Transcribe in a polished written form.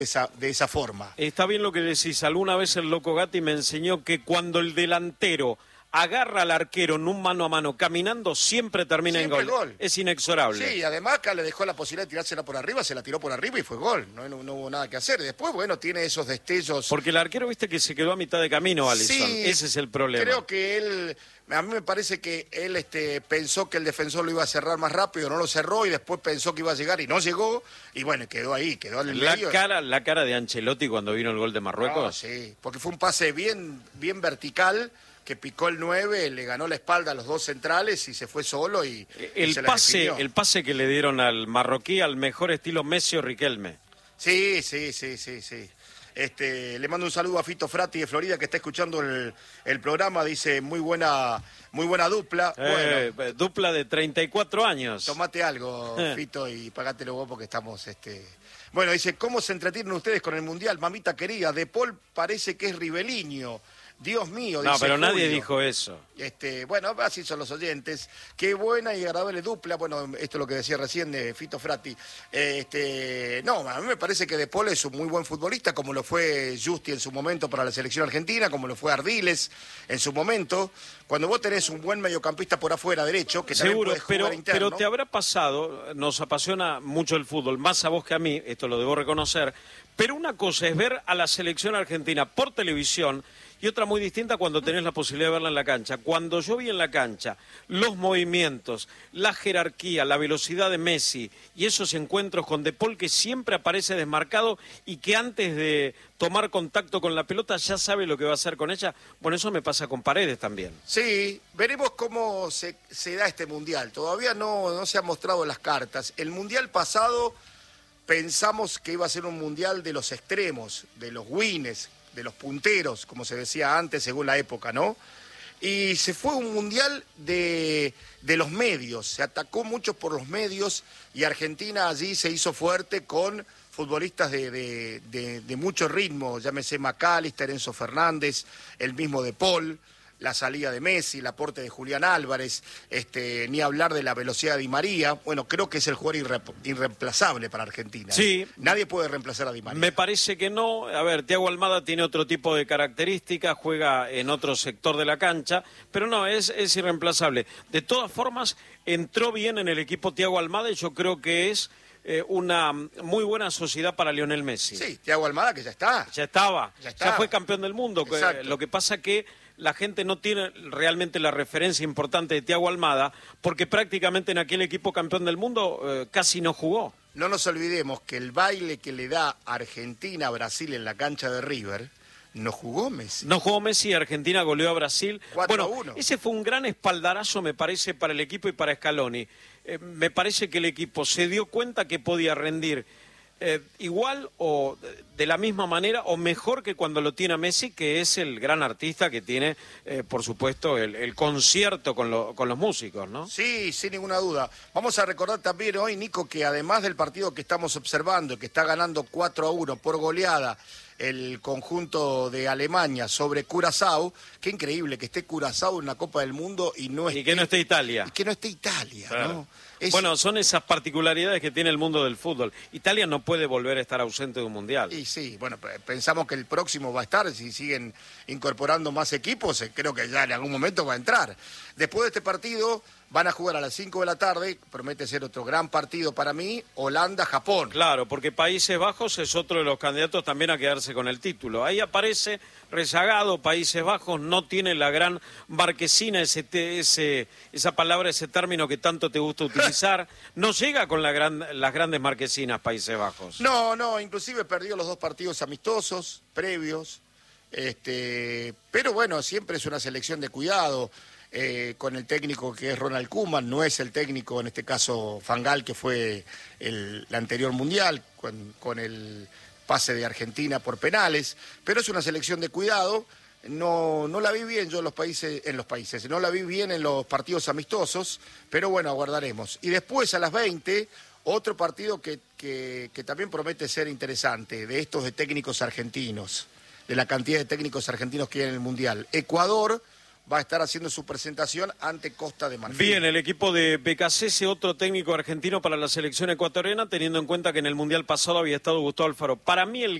de esa forma. Está bien lo que decís. Alguna vez el Loco Gatti me enseñó que cuando el delantero agarra al arquero en un mano a mano caminando, siempre termina Siempre en gol. gol. Es inexorable. Sí, además acá le dejó la posibilidad de tirársela por arriba, se la tiró por arriba y fue gol. No hubo nada que hacer. Después, bueno, tiene esos destellos. Porque el arquero, viste que se quedó a mitad de camino, Alisson. Sí, ese es el problema. Creo que a mí me parece que él pensó que el defensor lo iba a cerrar más rápido, no lo cerró y después pensó que iba a llegar y no llegó. Y bueno, quedó ahí, quedó en el medio. La cara de Ancelotti cuando vino el gol de Marruecos. No, sí, porque fue un pase bien vertical, que picó el 9, le ganó la espalda a los dos centrales y se fue solo y se la definió. El pase que le dieron al marroquí al mejor estilo Messi o Riquelme. Sí. Le mando un saludo a Fito Frati de Florida que está escuchando el programa, dice muy buena dupla. Bueno, dupla de 34 años. Tomate algo, Fito, y pagátelo vos porque estamos... Bueno, dice, ¿cómo se entretienen ustedes con el Mundial? Mamita querida, De Paul parece que es Riveliño. Dios mío, dice No, pero Julio. nadie dijo eso. Bueno, así son los oyentes. Qué buena y agradable dupla. Bueno, esto es lo que decía recién de Fito Frati. No, a mí me parece que De Paul es un muy buen futbolista, como lo fue Justi en su momento para la selección argentina, como lo fue Ardiles en su momento. Cuando vos tenés un buen mediocampista por afuera derecho, que también seguro, puede jugar interno. pero te habrá pasado, nos apasiona mucho el fútbol, más a vos que a mí, esto lo debo reconocer, pero una cosa es ver a la selección argentina por televisión y otra muy distinta cuando tenés la posibilidad de verla en la cancha. Cuando yo vi en la cancha los movimientos, la jerarquía, la velocidad de Messi y esos encuentros con De Paul que siempre aparece desmarcado y que antes de tomar contacto con la pelota ya sabe lo que va a hacer con ella, bueno, eso me pasa con Paredes también. Sí, veremos cómo se da este Mundial. Todavía no se han mostrado las cartas. El Mundial pasado pensamos que iba a ser un Mundial de los extremos, de los wins, de los punteros, como se decía antes, según la época, ¿no? Y se fue un Mundial de los medios, se atacó mucho por los medios y Argentina allí se hizo fuerte con futbolistas de mucho ritmo, llámese McAllister, Enzo Fernández, el mismo De Paul, la salida de Messi, el aporte de Julián Álvarez, ni hablar de la velocidad de Di María. Bueno, creo que es el jugador irreemplazable para Argentina. Sí. Nadie puede reemplazar a Di María. Me parece que no. A ver, Thiago Almada tiene otro tipo de características, juega en otro sector de la cancha, pero no, es irreemplazable. De todas formas, entró bien en el equipo Thiago Almada y yo creo que es una muy buena sociedad para Lionel Messi. Sí, Thiago Almada que ya está. Ya fue campeón del mundo. Exacto. Lo que pasa que la gente no tiene realmente la referencia importante de Thiago Almada, porque prácticamente en aquel equipo campeón del mundo casi no jugó. No nos olvidemos que el baile que le da Argentina a Brasil en la cancha de River, no jugó Messi. No jugó Messi y Argentina goleó a Brasil. 4-1. Ese fue un gran espaldarazo, me parece, para el equipo y para Scaloni. Me parece que el equipo se dio cuenta que podía rendir igual o de la misma manera o mejor que cuando lo tiene Messi, que es el gran artista que tiene, por supuesto, el concierto con los músicos, ¿no? Sí, sin ninguna duda. Vamos a recordar también hoy, Nico, que además del partido que estamos observando, que está ganando 4-1 por goleada el conjunto de Alemania sobre Curazao, qué increíble que esté Curazao en la Copa del Mundo y que no esté Italia. Y que no esté Italia, claro. ¿no? Bueno, son esas particularidades que tiene el mundo del fútbol. Italia no puede volver a estar ausente de un mundial. Y sí, bueno, pensamos que el próximo va a estar, si siguen incorporando más equipos, creo que ya en algún momento va a entrar. Después de este partido van a jugar a las 5 de la tarde, promete ser otro gran partido para mí, Holanda-Japón. Claro, porque Países Bajos es otro de los candidatos también a quedarse con el título. Ahí aparece rezagado, Países Bajos no tiene la gran marquesina, esa palabra, ese término que tanto te gusta utilizar, no llega con las grandes marquesinas Países Bajos. No, inclusive perdió los 2 partidos amistosos, previos, pero bueno, siempre es una selección de cuidado. Con el técnico que es Ronald Koeman, no es el técnico, en este caso Fangal, que fue el anterior mundial, con el pase de Argentina por penales, pero es una selección de cuidado. No la vi bien yo en los países, no la vi bien en los partidos amistosos, pero bueno, aguardaremos. Y después a las 20, otro partido que también promete ser interesante, de estos de técnicos argentinos, de la cantidad de técnicos argentinos que hay en el Mundial. Ecuador, va a estar haciendo su presentación ante Costa de Marfil. Bien, el equipo de Becasese, otro técnico argentino para la selección ecuatoriana, teniendo en cuenta que en el Mundial pasado había estado Gustavo Alfaro. Para mí el